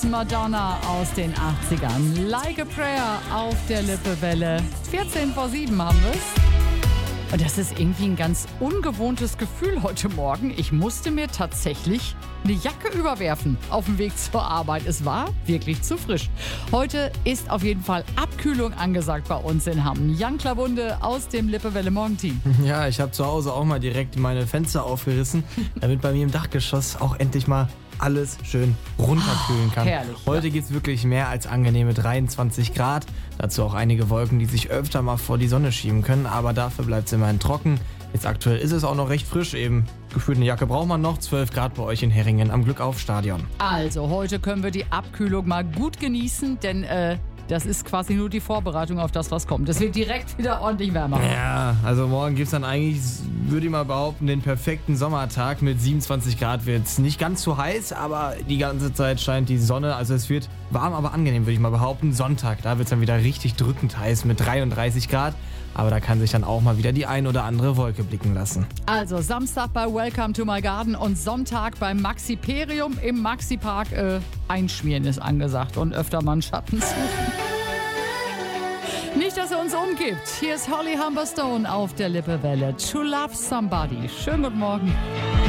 Madonna aus den 80ern. Like a Prayer auf der Lippewelle. 14 vor 7 haben wir es. Und das ist irgendwie ein ganz ungewohntes Gefühl heute Morgen. Ich musste mir tatsächlich eine Jacke überwerfen auf dem Weg zur Arbeit. Es war wirklich zu frisch. Heute ist auf jeden Fall Abkühlung angesagt bei uns in Hamm. Jan Klabunde aus dem Lippewelle Morgenteam. Ja, ich habe zu Hause auch mal direkt meine Fenster aufgerissen, damit bei mir im Dachgeschoss auch endlich mal alles schön runterkühlen kann. Herrlich, Heute ja. gibt es wirklich mehr als angenehme 23 Grad. Dazu auch einige Wolken, die sich öfter mal vor die Sonne schieben können. Aber dafür bleibt es immerhin trocken. Jetzt aktuell ist es auch noch recht frisch eben. Gefühlt eine Jacke braucht man noch. 12 Grad bei euch in Herringen am Glückauf-Stadion. Also, heute können wir die Abkühlung mal gut genießen, denn das ist quasi nur die Vorbereitung auf das, was kommt. Es wird direkt wieder ordentlich wärmer. Ja, also morgen gibt es dann eigentlich, würde ich mal behaupten, den perfekten Sommertag. Mit 27 Grad wird es nicht ganz zu heiß, aber die ganze Zeit scheint die Sonne. Also es wird warm, aber angenehm, würde ich mal behaupten. Sonntag, da wird es dann wieder richtig drückend heiß mit 33 Grad. Aber da kann sich dann auch mal wieder die ein oder andere Wolke blicken lassen. Also Samstag bei Welcome to My Garden und Sonntag beim Maxiperium im Maxi-Park. Einschmieren ist angesagt und öfter mal einen Schatten suchen. Nicht, dass er uns umgibt. Hier ist Holly Humberstone auf der Lippewelle. To Love Somebody. Schönen guten Morgen.